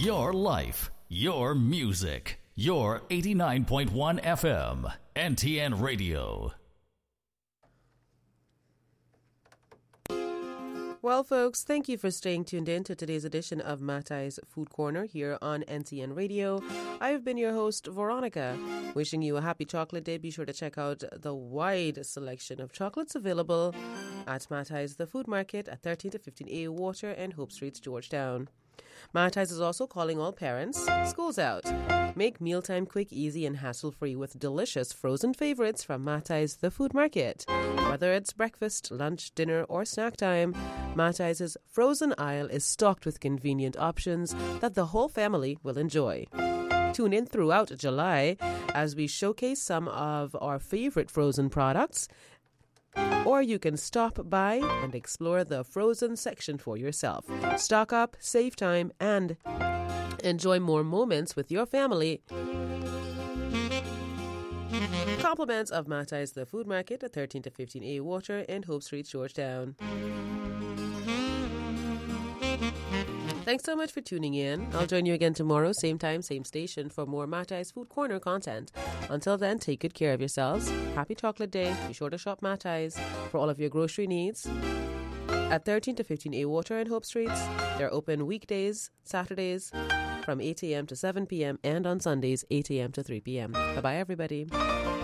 your life, your music, your 89.1 FM, NTN Radio. Well, folks, thank you for staying tuned in to today's edition of Matai's Food Corner here on NTN Radio. I've been your host, Veronica. Wishing you a happy chocolate day. Be sure to check out the wide selection of chocolates available at Matai's The Food Market at 13 to 15A Water and Hope Streets, Georgetown. Matai's is also calling all parents. School's out. Make mealtime quick, easy, and hassle-free with delicious frozen favorites from Matai's The Food Market. Whether it's breakfast, lunch, dinner, or snack time, Matai's frozen aisle is stocked with convenient options that the whole family will enjoy. Tune in throughout July as we showcase some of our favorite frozen products, or you can stop by and explore the frozen section for yourself. Stock up, save time, and enjoy more moments with your family. Compliments of Matai's The Food Market at 13 to 15A Water and Hope Street, Georgetown. Thanks so much for tuning in. I'll join you again tomorrow, same time, same station, for more Matai's Food Corner content. Until then, take good care of yourselves. Happy Chocolate Day. Be sure to shop Matai's for all of your grocery needs at 13 to 15A Water and Hope Streets. They're open weekdays, Saturdays, from 8 a.m. to 7 p.m. and on Sundays, 8 a.m. to 3 p.m. Bye-bye, everybody.